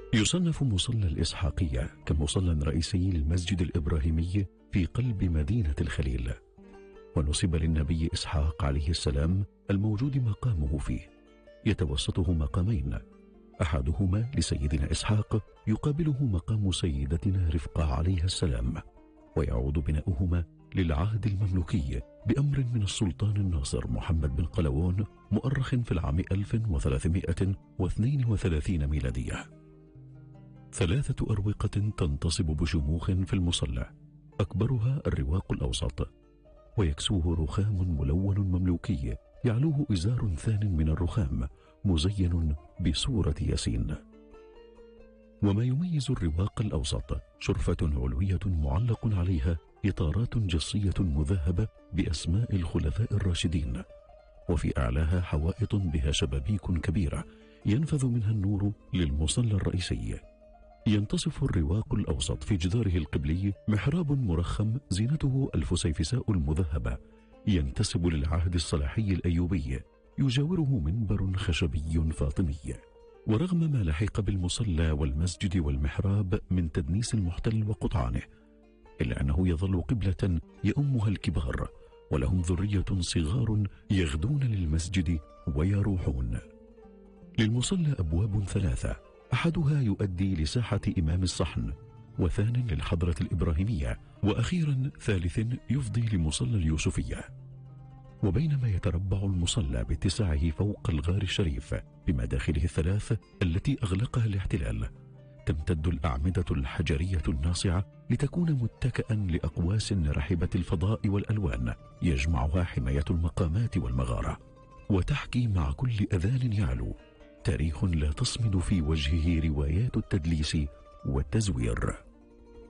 يصنف مصلى الإسحاقية كمصلى رئيسي للمسجد الإبراهيمي في قلب مدينة الخليل، ونسب للنبي إسحاق عليه السلام الموجود مقامه فيه، يتوسطه مقامين، أحدهما لسيدنا إسحاق يقابله مقام سيدتنا رفقة عليه السلام، ويعود بناؤهما للعهد المملوكي بأمر من السلطان الناصر محمد بن قلاوون مؤرخ في العام 1332 ميلادية. 3 أروقة تنتصب بشموخ في المصلى، أكبرها الرواق الأوسط، ويكسوه رخام ملون مملوكي يعلوه إزار ثان من الرخام مزين بصورة ياسين. وما يميز الرواق الأوسط شرفة علوية معلق عليها إطارات جصية مذهبة بأسماء الخلفاء الراشدين، وفي أعلاها حوائط بها شبابيك كبيرة ينفذ منها النور للمصلى الرئيسي. ينتصف الرواق الأوسط في جداره القبلي محراب مرخم زينته الفسيفساء المذهبة ينتسب للعهد الصلاحي الأيوبي، يجاوره منبر خشبي فاطمي. ورغم ما لحق بالمصلى والمسجد والمحراب من تدنيس المحتل وقطعانه، إلا أنه يظل قبلة يؤمها الكبار، ولهم ذرية صغار يغدون للمسجد ويروحون. للمصلى أبواب 3، أحدها يؤدي لساحة إمام الصحن، وثان للحضرة الإبراهيمية، وأخيرا ثالث يفضي لمصلى اليوسفية. وبينما يتربع المصلى باتساعه فوق الغار الشريف بمداخله الثلاث التي أغلقها الاحتلال، تمتد الأعمدة الحجرية الناصعة لتكون متكئا لأقواس رحبة الفضاء والألوان يجمعها حماية المقامات والمغارة، وتحكي مع كل أذان يعلو تاريخ لا تصمد في وجهه روايات التدليس والتزوير.